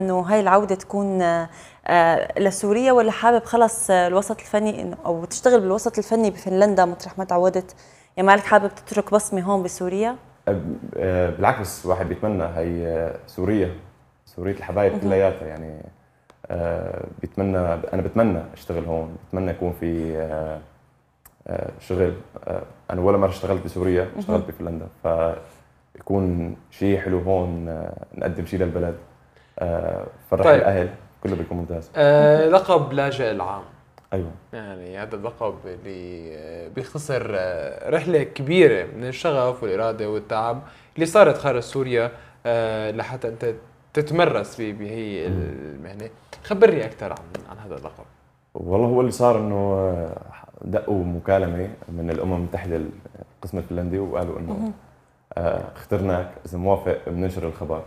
انه هاي العوده تكون لسوريا، ولا حابب خلص الوسط الفني او تشتغل بالوسط الفني بفنلندا مطرح ما تعودت؟ يعني مالك حابب تترك بصمه هون بسوريا؟ بالعكس، الواحد بيتمنى هي سوريا، سورية الحبايب كلياتها يعني. بيتمنى، انا بتمنى اشتغل هون، بتمنى يكون في شغل. انا ولا مره اشتغلت بسوريا، اشتغلت بفنلندا، فيكون شيء حلو هون، نقدم شيء للبلد، فرح طيب. الاهل، كله بيكون ممتاز. لقب لاجئ العام، ايوه، يعني هذا اللقب اللي بيختصر رحلة كبيرة من الشغف والإرادة والتعب اللي صارت خارج سوريا لحتى أنت تتمرس بهي المهنة. خبرني أكثر عن هذا اللقب. والله هو اللي صار انه دقوا مكالمه من الامم المتحده القسم الفنلندي، وقالوا انه اخترناك، اذا موافق بننشر الخبر.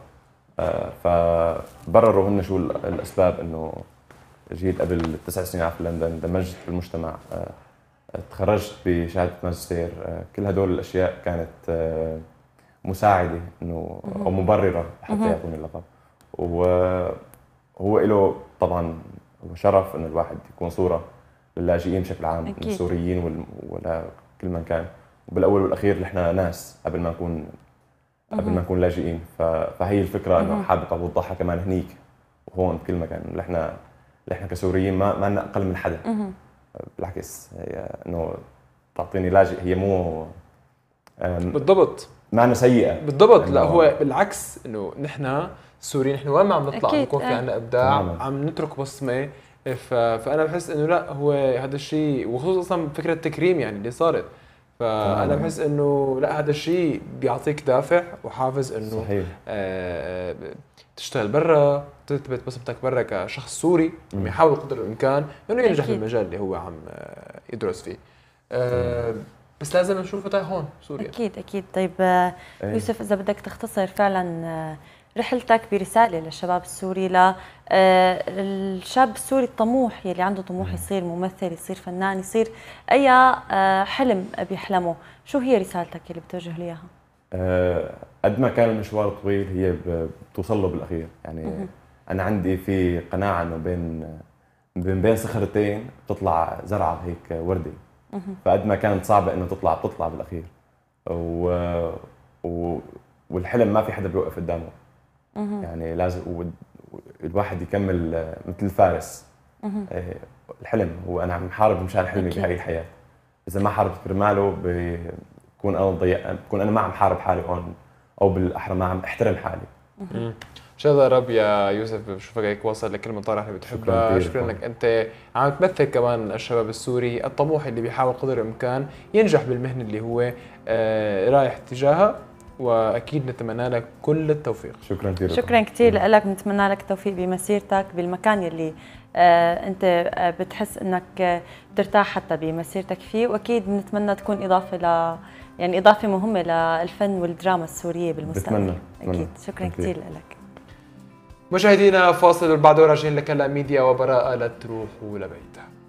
فبرروا هن شو الاسباب، انه جيت قبل 9 سنين على فنلندا، اندمجت بالمجتمع، تخرجت بشهاده ماجستير. كل هدول الاشياء كانت مساعده انه او مبرره حتى يعطوني اللقب. وهو له طبعا شرف انه الواحد يكون صوره للاجئين بشكل عام، من السوريين ولا كل من كان. وبالاول والاخير نحن ناس قبل ما نكون لاجئين. فهي الفكره انه حابب اوضحها كمان هنيك وهون بكل مكان. نحن كسوريين ما لنا اقل من حدا. بالعكس، هي انه تعطيني لاجئ هي مو بالضبط معنى سيئه بالضبط. لا، هو بالعكس، انه نحن السوريين نحن وين ما عم نطلع بيكون في عندنا ابداع، عم نترك بصمه. فانا بحس انه لا، هو هذا الشيء، وخصوصا اصلا فكره التكريم يعني اللي صارت، فانا بحس انه لا، هذا الشيء بيعطيك دافع وحافز انه صحيح. تشتغل برا، تثبت بصمتك برا كشخص سوري عم يحاول قدر الامكان انه ينجح بالمجال اللي هو عم يدرس فيه. بس لازم نشوفه هون سوريا. اكيد. طيب يوسف، اذا بدك تختصر فعلا رحلتك برساله للشباب السوري، للشاب السوري الطموح يلي عنده طموح يصير ممثل، يصير فنان، يصير اي حلم بيحلمه، شو هي رسالتك اللي بتوجه له اياها؟ قد ما كان المشوار طويل، هي بتوصل له بالاخير يعني. انا عندي في قناعه انه بين صخرتين بتطلع زرعه هيك ورده. فقد ما كانت صعبه انه بتطلع بالاخير. والحلم ما في حدا بيوقف قدامه. يعني لازم الواحد يكمل مثل الفارس. الحلم هو انا عم حارب مشان حلمي بهاي الحياه. اذا ما حاربت كرماله بكون انا ما عم حارب حالي هون، او بالاحرى ما عم احترم حالي. ان شاء الله. رب يا يوسف بشوفك هيك واصل لكل مطارح اللي بتحبها. شكرا انك انت عم تمثل كمان الشباب السوري الطموح اللي بيحاول قدر الامكان ينجح بالمهنه اللي هو رايح تجاهها، واكيد نتمنى لك كل التوفيق. شكرا كثير لك، نتمنى لك التوفيق بمسيرتك بالمكان يلي انت بتحس انك ترتاح حتى بمسيرتك فيه، واكيد نتمنى تكون اضافه مهمه للفن والدراما السوريه بالمستقبل. اكيد. شكرا كثير لك. مشاهدينا، فاصل وبعده راجعين لك هلا ميديا وبراءة لا تروحوا لبيتها.